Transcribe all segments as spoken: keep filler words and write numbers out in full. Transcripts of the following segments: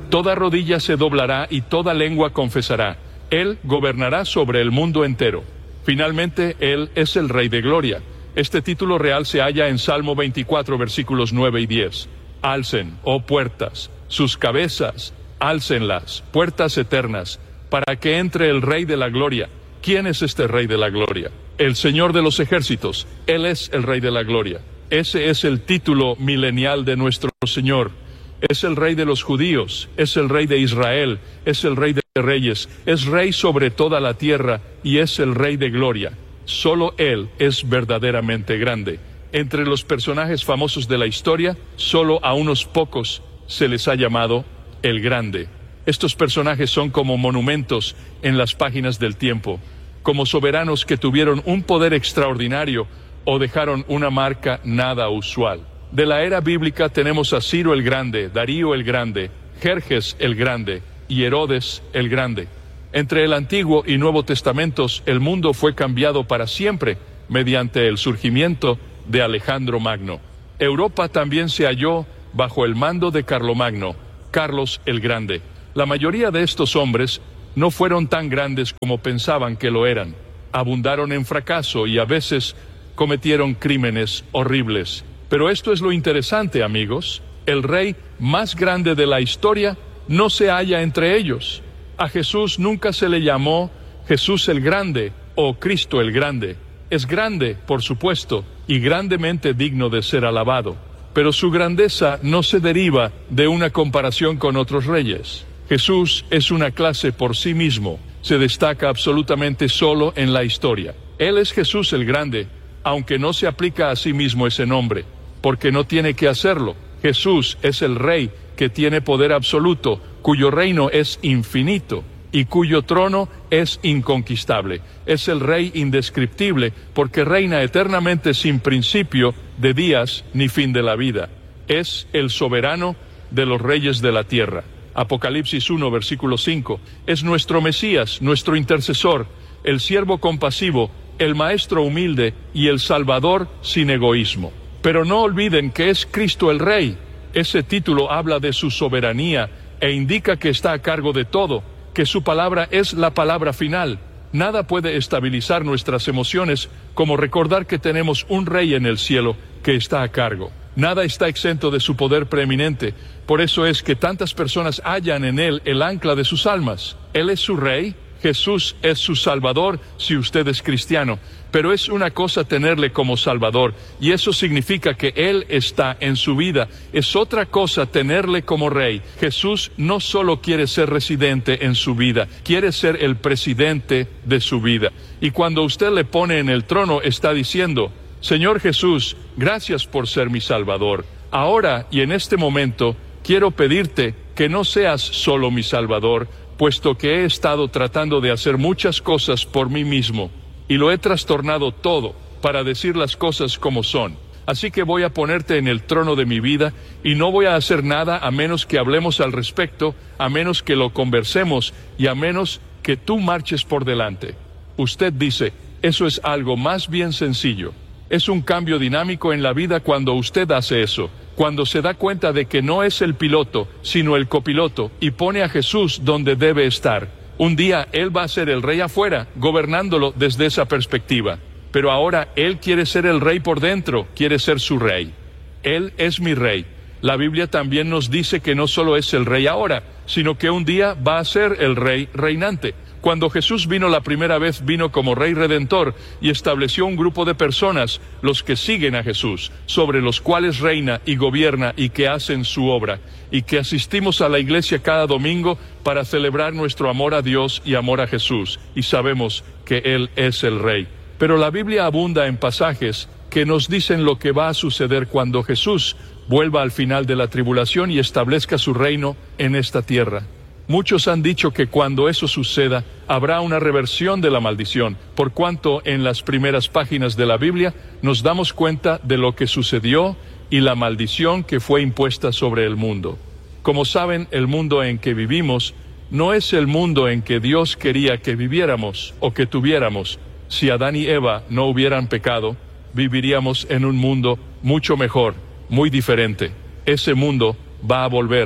Toda rodilla se doblará y toda lengua confesará. Él gobernará sobre el mundo entero. Finalmente, Él es el Rey de Gloria. Este título real se halla en Salmo veinticuatro, versículos nueve y diez. Alcen, oh puertas, sus cabezas, álcenlas, puertas eternas, para que entre el Rey de la Gloria. ¿Quién es este Rey de la Gloria? El Señor de los ejércitos. Él es el Rey de la Gloria. Ese es el título milenial de nuestro Señor. Es el Rey de los judíos, es el Rey de Israel, es el Rey de reyes, es Rey sobre toda la tierra y es el Rey de Gloria. Solo Él es verdaderamente grande. Entre los personajes famosos de la historia, solo a unos pocos se les ha llamado el Grande. Estos personajes son como monumentos en las páginas del tiempo, como soberanos que tuvieron un poder extraordinario o dejaron una marca nada usual. De la era bíblica tenemos a Ciro el Grande, Darío el Grande, Jerjes el Grande y Herodes el Grande. Entre el Antiguo y Nuevo Testamentos, el mundo fue cambiado para siempre mediante el surgimiento de Alejandro Magno. Europa también se halló bajo el mando de Carlomagno, Carlos el Grande. La mayoría de estos hombres no fueron tan grandes como pensaban que lo eran. Abundaron en fracaso y a veces cometieron crímenes horribles. Pero esto es lo interesante, amigos. El rey más grande de la historia no se halla entre ellos. A Jesús nunca se le llamó Jesús el Grande o Cristo el Grande. Es grande, por supuesto, y grandemente digno de ser alabado. Pero su grandeza no se deriva de una comparación con otros reyes. Jesús es una clase por sí mismo. Se destaca absolutamente solo en la historia. Él es Jesús el Grande, aunque no se aplica a sí mismo ese nombre, porque no tiene que hacerlo. Jesús es el Rey que tiene poder absoluto, cuyo reino es infinito y cuyo trono es inconquistable. Es el Rey indescriptible, porque reina eternamente sin principio de días ni fin de la vida. Es el soberano de los reyes de la tierra. Apocalipsis uno, versículo cinco. Es nuestro Mesías, nuestro intercesor, el siervo compasivo, el maestro humilde y el salvador sin egoísmo. Pero no olviden que es Cristo el Rey. Ese título habla de su soberanía e indica que está a cargo de todo, que su palabra es la palabra final. Nada puede estabilizar nuestras emociones como recordar que tenemos un Rey en el cielo que está a cargo. Nada está exento de su poder preeminente. Por eso es que tantas personas hallan en Él el ancla de sus almas. Él es su Rey. Jesús es su Salvador si usted es cristiano, pero es una cosa tenerle como Salvador, y eso significa que Él está en su vida. Es otra cosa tenerle como Rey. Jesús no solo quiere ser residente en su vida, quiere ser el presidente de su vida. Y cuando usted le pone en el trono, está diciendo: Señor Jesús, gracias por ser mi Salvador. Ahora y en este momento quiero pedirte que no seas solo mi Salvador, puesto que he estado tratando de hacer muchas cosas por mí mismo, y lo he trastornado todo para decir las cosas como son. Así que voy a ponerte en el trono de mi vida, y no voy a hacer nada a menos que hablemos al respecto, a menos que lo conversemos, y a menos que tú marches por delante. Usted dice, eso es algo más bien sencillo. Es un cambio dinámico en la vida cuando usted hace eso, cuando se da cuenta de que no es el piloto, sino el copiloto, y pone a Jesús donde debe estar. Un día Él va a ser el Rey afuera, gobernándolo desde esa perspectiva. Pero ahora Él quiere ser el Rey por dentro, quiere ser su Rey. Él es mi Rey. La Biblia también nos dice que no solo es el Rey ahora, sino que un día va a ser el Rey reinante. Cuando Jesús vino la primera vez, vino como Rey Redentor y estableció un grupo de personas, los que siguen a Jesús, sobre los cuales reina y gobierna y que hacen su obra, y que asistimos a la iglesia cada domingo para celebrar nuestro amor a Dios y amor a Jesús, y sabemos que Él es el Rey. Pero la Biblia abunda en pasajes que nos dicen lo que va a suceder cuando Jesús vuelva al final de la tribulación y establezca su reino en esta tierra. Muchos han dicho que cuando eso suceda, habrá una reversión de la maldición, por cuanto en las primeras páginas de la Biblia nos damos cuenta de lo que sucedió y la maldición que fue impuesta sobre el mundo. Como saben, el mundo en que vivimos no es el mundo en que Dios quería que viviéramos o que tuviéramos. Si Adán y Eva no hubieran pecado, viviríamos en un mundo mucho mejor, muy diferente. Ese mundo va a volver,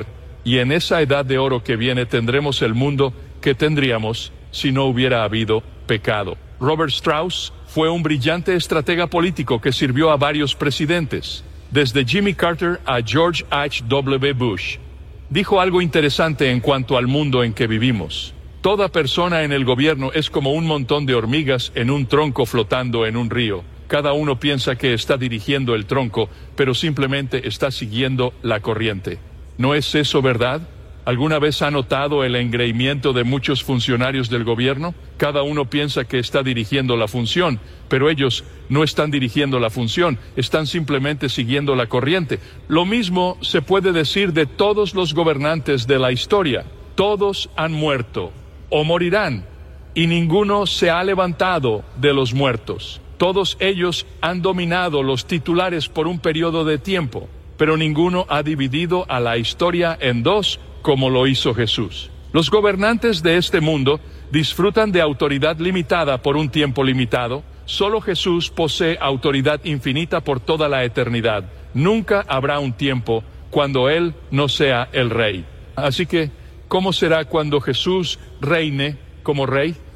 y en esa edad de oro que viene tendremos el mundo que tendríamos si no hubiera habido pecado. Robert Strauss fue un brillante estratega político que sirvió a varios presidentes, desde Jimmy Carter a George H W Bush. Dijo algo interesante en cuanto al mundo en que vivimos. Toda persona en el gobierno es como un montón de hormigas en un tronco flotando en un río. Cada uno piensa que está dirigiendo el tronco, pero simplemente está siguiendo la corriente. ¿No es eso verdad? ¿Alguna vez ha notado el engreimiento de muchos funcionarios del gobierno? Cada uno piensa que está dirigiendo la función, pero ellos no están dirigiendo la función, están simplemente siguiendo la corriente. Lo mismo se puede decir de todos los gobernantes de la historia. Todos han muerto o morirán, y ninguno se ha levantado de los muertos. Todos ellos han dominado los titulares por un periodo de tiempo, pero ninguno ha dividido a la historia en dos como lo hizo Jesús. Los gobernantes de este mundo disfrutan de autoridad limitada por un tiempo limitado. Solo Jesús posee autoridad infinita por toda la eternidad. Nunca habrá un tiempo cuando Él no sea el Rey. Así que, ¿cómo será cuando Jesús reine como Rey?